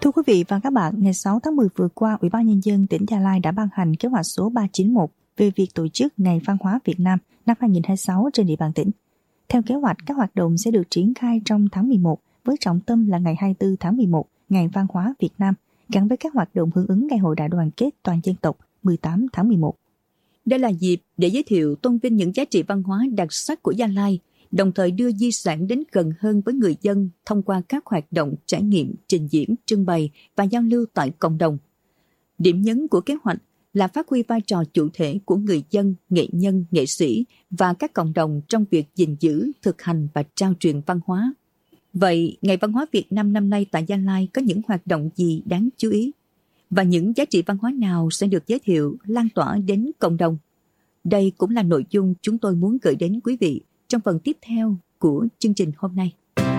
Thưa quý vị và các bạn, ngày 6 tháng 10 vừa qua, Ủy ban Nhân dân tỉnh Gia Lai đã ban hành kế hoạch số 391 về việc tổ chức Ngày Văn hóa Việt Nam năm 2026 trên địa bàn tỉnh. Theo kế hoạch, các hoạt động sẽ được triển khai trong tháng 11 với trọng tâm là ngày 24 tháng 11, Ngày Văn hóa Việt Nam, gắn với các hoạt động hưởng ứng Ngày hội Đại đoàn kết toàn dân tộc 18 tháng 11. Đây là dịp để giới thiệu tôn vinh những giá trị văn hóa đặc sắc của Gia Lai, đồng thời đưa di sản đến gần hơn với người dân thông qua các hoạt động trải nghiệm, trình diễn, trưng bày và giao lưu tại cộng đồng. Điểm nhấn của kế hoạch là phát huy vai trò chủ thể của người dân, nghệ nhân, nghệ sĩ và các cộng đồng trong việc gìn giữ, thực hành và trao truyền văn hóa. Vậy, Ngày Văn hóa Việt Nam năm nay tại Gia Lai có những hoạt động gì đáng chú ý? Và những giá trị văn hóa nào sẽ được giới thiệu, lan tỏa đến cộng đồng? Đây cũng là nội dung chúng tôi muốn gửi đến quý vị trong phần tiếp theo của chương trình hôm nay.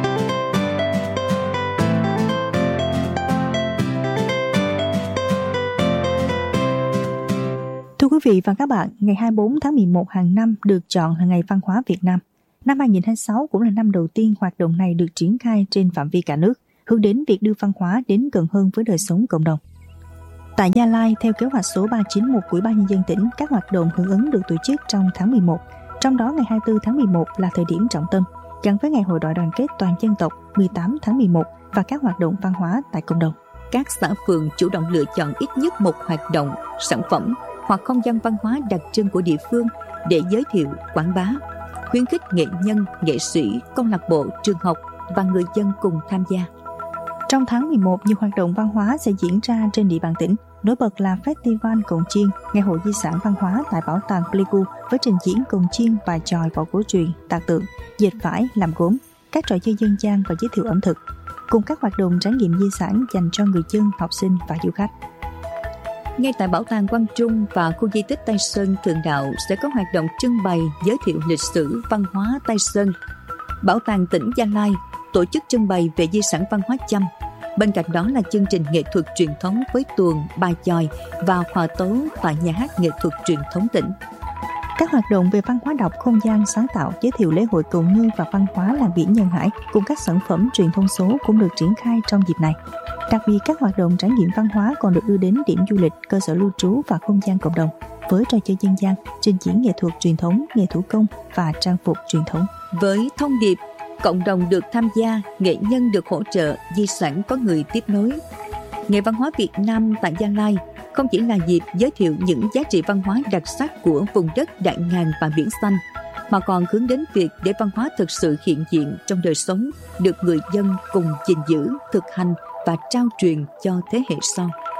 Thưa quý vị và các bạn, ngày 24 tháng 11 hàng năm được chọn là Ngày Văn hóa Việt Nam. Năm 2026 cũng là năm đầu tiên hoạt động này được triển khai trên phạm vi cả nước, hướng đến việc đưa văn hóa đến gần hơn với đời sống cộng đồng. Tại Gia Lai, theo kế hoạch số 391 của Ủy ban Nhân dân tỉnh, các hoạt động hưởng ứng được tổ chức trong tháng 11. Trong đó, ngày 24 tháng 11 là thời điểm trọng tâm, gắn với Ngày hội Đại đoàn kết toàn dân tộc 18 tháng 11 và các hoạt động văn hóa tại cộng đồng. Các xã phường chủ động lựa chọn ít nhất một hoạt động, sản phẩm hoặc không gian văn hóa đặc trưng của địa phương để giới thiệu, quảng bá, khuyến khích nghệ nhân, nghệ sĩ, câu lạc bộ, trường học và người dân cùng tham gia. Trong tháng 11, nhiều hoạt động văn hóa sẽ diễn ra trên địa bàn tỉnh. Nổi bật là Festival Cồng Chiêng, Ngày hội di sản văn hóa tại Bảo tàng Pleiku với trình diễn cồng chiêng, bài chòi, võ cổ truyền, tạc tượng, dệt vải, làm gốm, các trò chơi dân gian và giới thiệu ẩm thực, cùng các hoạt động trải nghiệm di sản dành cho người dân, học sinh và du khách. Ngay tại Bảo tàng Quang Trung và khu di tích Tây Sơn Thượng Đạo sẽ có hoạt động trưng bày giới thiệu lịch sử văn hóa Tây Sơn. Bảo tàng tỉnh Gia Lai tổ chức trưng bày về di sản văn hóa Chăm. Bên cạnh đó là chương trình nghệ thuật truyền thống với tuồng, bài chòi và hòa tấu tại Nhà hát Nghệ thuật truyền thống tỉnh. Các hoạt động về văn hóa đọc, không gian sáng tạo, giới thiệu lễ hội cầu ngư và văn hóa làng biển Nhân Hải cùng các sản phẩm truyền thông số cũng được triển khai trong dịp này. Đặc biệt, các hoạt động trải nghiệm văn hóa còn được đưa đến điểm du lịch, cơ sở lưu trú và không gian cộng đồng với trò chơi dân gian, trình diễn nghệ thuật truyền thống, nghề thủ công và trang phục truyền thống. Với thông điệp cộng đồng được tham gia, nghệ nhân được hỗ trợ, di sản có người tiếp nối. Ngày Văn hóa Việt Nam tại Gia Lai không chỉ là dịp giới thiệu những giá trị văn hóa đặc sắc của vùng đất đại ngàn và biển xanh, mà còn hướng đến việc để văn hóa thực sự hiện diện trong đời sống, được người dân cùng gìn giữ, thực hành và trao truyền cho thế hệ sau.